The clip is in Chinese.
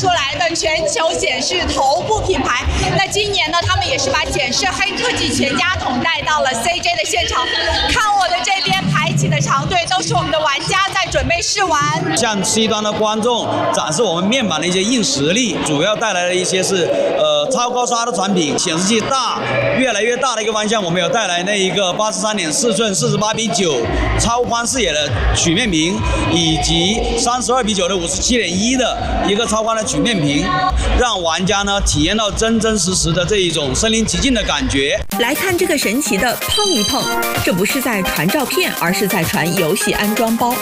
出来的全球显示头部品牌。那今年呢，他们也是把显示黑科技全家桶带到了 CJ 的现场。看我的这边排起的长队，都是我们的玩家在准备试玩， 向 C 端的观众展示我们面板的一些硬实力，主要带来的一些是超高刷的产品，显示器大，越来越大的一个方向，我们有带来那一个83.4寸48:9超宽视野的曲面屏，以及32:9的57.1的一个超宽的曲面屏，让玩家呢体验到真真实实的这一种身临其境的感觉。 来看这个神奇的碰一碰，这不是在传照片，而是在传游戏安装包。